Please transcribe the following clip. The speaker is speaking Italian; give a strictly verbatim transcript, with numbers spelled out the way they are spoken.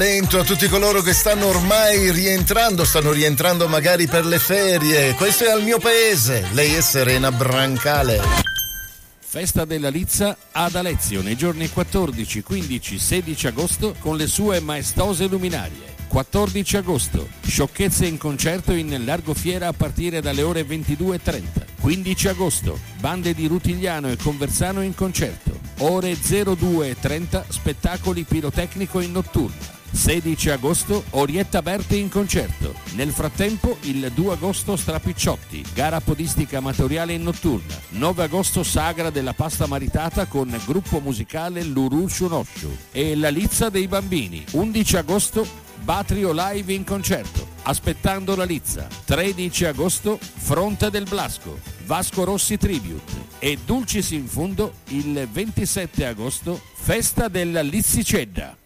Attento a tutti coloro che stanno ormai rientrando, stanno rientrando magari per le ferie. Questo è Al mio paese, lei è Serena Brancale. Festa della Lizza ad Alezio nei giorni quattordici, quindici, sedici agosto con le sue maestose luminarie. quattordici agosto, sciocchezze in concerto in Largofiera a partire dalle ore ventidue e trenta. quindici agosto, bande di Rutigliano e Conversano in concerto. Ore zero due e trenta, spettacoli pirotecnico in notturna. sedici agosto, Orietta Berti in concerto. Nel frattempo, il due agosto, Strapicciotti, gara podistica amatoriale in notturna. nove agosto, sagra della pasta maritata con gruppo musicale Luru Shunoshu e la Lizza dei bambini. undici agosto, Batrio Live in concerto. Aspettando la Lizza. tredici agosto, Fronte del Blasco, Vasco Rossi Tribute. E Dulcis in Fundo il ventisette agosto, Festa della Lizzicedda.